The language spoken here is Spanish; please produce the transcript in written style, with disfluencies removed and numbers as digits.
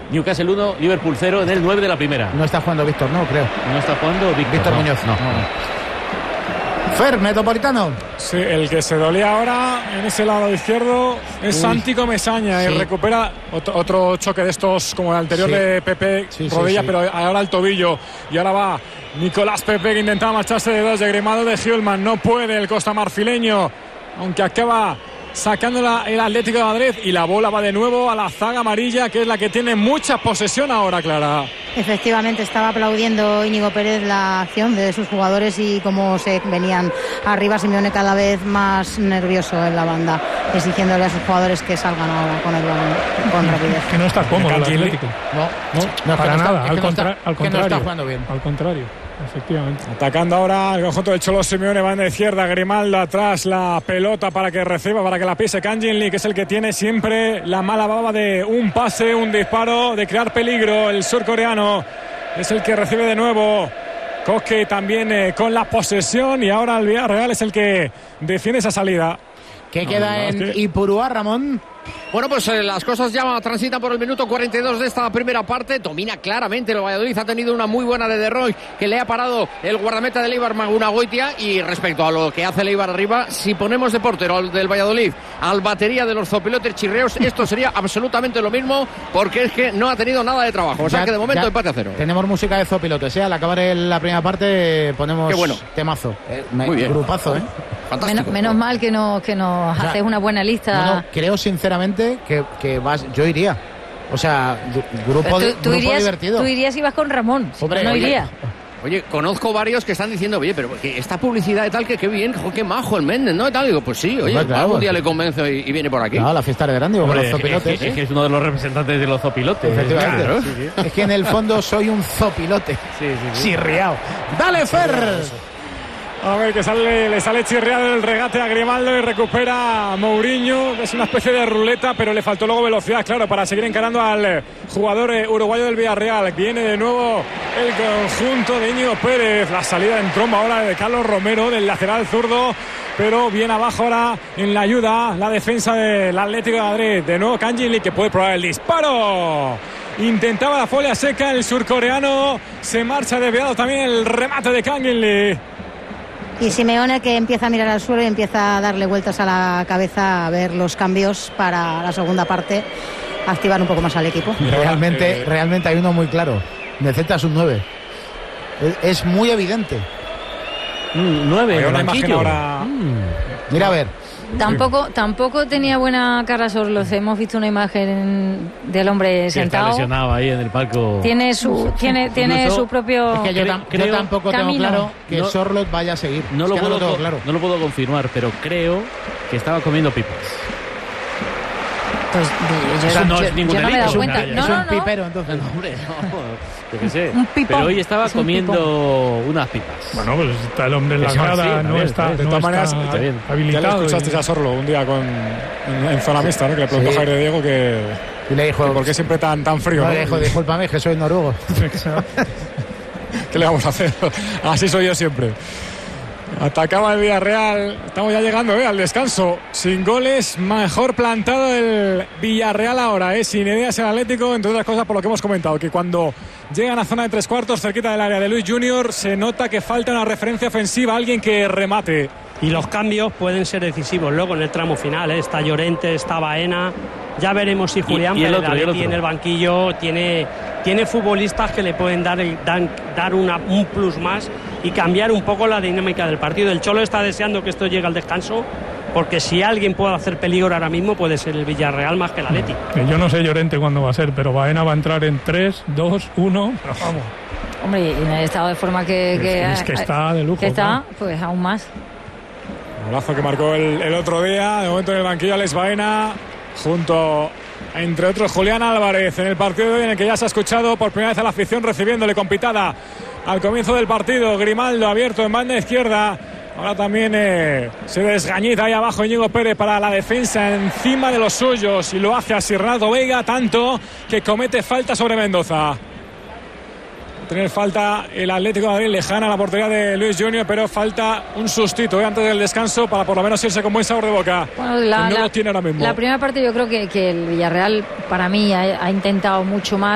Newcastle 1, Liverpool 0 en el 9 de la primera. No está jugando Víctor, no, creo. No está jugando Víctor Muñoz. No. Fer, Metropolitano. Sí, el que se dolía ahora en ese lado izquierdo es Santi Comesaña, y recupera otro choque de estos como el anterior de Pepe, rodilla, pero ahora el tobillo. Y ahora va Nicolás Pepe, que intentaba marcharse de dos de Grimaldo, de Hjulman. No puede el costamarfileño, aunque acaba sacándola el Atlético de Madrid, y la bola va de nuevo a la zaga amarilla, que es la que tiene mucha posesión ahora, Clara. Efectivamente, estaba aplaudiendo Íñigo Pérez la acción de sus jugadores y cómo se venían arriba. Simeone cada vez más nervioso en la banda, exigiéndole a sus jugadores que salgan ahora con el balón con rapidez. Que no está cómodo el Atlético. No, para nada, al contrario. Que no está jugando bien. Al contrario. Efectivamente. Atacando ahora el conjunto del Cholo Simeone, banda izquierda, Grimaldo atrás, la pelota para que reciba, para que la pise Kangin Lee, que es el que tiene siempre la mala baba de un pase, un disparo, de crear peligro. El surcoreano es el que recibe de nuevo. Koke también con la posesión, y ahora el Villarreal es el que defiende esa salida. ¿Qué queda en Ipurúa, Ramón? Bueno, pues las cosas ya transitan por el minuto 42 de esta primera parte. Domina claramente el Valladolid. Ha tenido una muy buena de Roy, que le ha parado el guardameta del Eibar, Magunagoitia. Y respecto a lo que hace el Eibar arriba, si ponemos de portero al del Valladolid al batería de los zopilotes chirreos, esto sería absolutamente lo mismo, porque es que no ha tenido nada de trabajo. O sea que de momento empate a 0. Tenemos música de zopilotes, Al acabar la primera parte ponemos temazo. Muy bien. Grupazo, Menos mal que nos haces una buena lista. No, creo sinceramente que vas, yo iría. O sea, grupo divertido. Tú irías si vas con Ramón. Hombre, no iría. Oye, conozco varios que están diciendo, oye, pero que esta publicidad y tal, que qué bien, qué majo el Méndez, ¿no? Y tal, digo, pues sí, oye, claro, algún día le convenzo y viene por aquí. No, la fiesta de grande, con los zopilotes. Es que es uno de los representantes de los zopilotes. Efectivamente. Claro. Es que en el fondo soy un zopilote. Sí. Chirriao. ¡Dale, Fer! A ver, que le sale chirriado el regate a Grimaldo y recupera a Mourinho. Es una especie de ruleta, pero le faltó luego velocidad, claro, para seguir encarando al jugador uruguayo del Villarreal. Viene de nuevo el conjunto de Íñigo Pérez. La salida en tromba ahora de Carlos Romero, del lateral zurdo, pero bien abajo ahora en la ayuda la defensa del Atlético de Madrid. De nuevo Kangin Lee, que puede probar el disparo. Intentaba la folia seca el surcoreano. Se marcha desviado también el remate de Kangin Lee. Y Simeone, que empieza a mirar al suelo y empieza a darle vueltas a la cabeza a ver los cambios para la segunda parte, activar un poco más al equipo. Realmente hay uno muy claro. Necesitas un 9. Es muy evidente. 9. Una imagen ahora. Mira, a ver. Tampoco tenía buena cara Sorloz. Hemos visto una imagen del hombre sentado. Está lesionado ahí en el palco. Tiene su propio. Es que yo tampoco tengo claro que Sorloz vaya a seguir. No lo puedo confirmar, pero creo que estaba comiendo pipas. Pues no es ningún delito. Es un pipero, entonces. No, hombre, yo qué sé. Un pipón. Pero hoy estaba comiendo unas pipas. Bueno, pues está el hombre en la grada, no está de todas maneras habilitado. Ya le escuchaste a Sorlo un día en zona mixta, ¿no? Que le preguntó a Jaire Diego que le dijo, ¿por qué siempre tan frío? No, le dijo, discúlpame, que soy noruego. ¿Qué le vamos a hacer? Así soy yo siempre. Atacaba el Villarreal. Estamos ya llegando al descanso. Sin goles, mejor plantado el Villarreal ahora, sin ideas el Atlético, entre otras cosas por lo que hemos comentado, que cuando llegan a zona de 3/4 cerquita del área de Luis Junior, se nota que falta una referencia ofensiva, alguien que remate. Y los cambios pueden ser decisivos luego en el tramo final, ¿eh? Está Llorente, está Baena. Ya veremos si Julián Pérez en el banquillo tiene futbolistas que le pueden dar un plus más y cambiar un poco la dinámica del partido. El Cholo está deseando que esto llegue al descanso, porque si alguien puede hacer peligro ahora mismo puede ser el Villarreal más que el Atleti. Yo no sé Llorente cuándo va a ser, pero Baena va a entrar en 3, 2, 1, pero vamos. Hombre, y en el estado de forma que está de lujo. Que está, pues aún más. Golazo que marcó el otro día. De momento en el banquillo Alex Baena, junto a, entre otros, Julián Álvarez, en el partido de hoy en el que ya se ha escuchado por primera vez a la afición recibiéndole con pitada al comienzo del partido. Grimaldo abierto en banda izquierda. Ahora también se desgañita ahí abajo Íñigo Pérez para la defensa encima de los suyos, y lo hace así Renato Veiga, tanto que comete falta sobre Mendoza. Tener falta el Atlético de Madrid, lejana a la portería de Luis Junior, pero falta un sustito antes del descanso para por lo menos irse con buen sabor de boca. Bueno, no lo tiene ahora mismo. La primera parte yo creo que el Villarreal para mí ha intentado mucho más.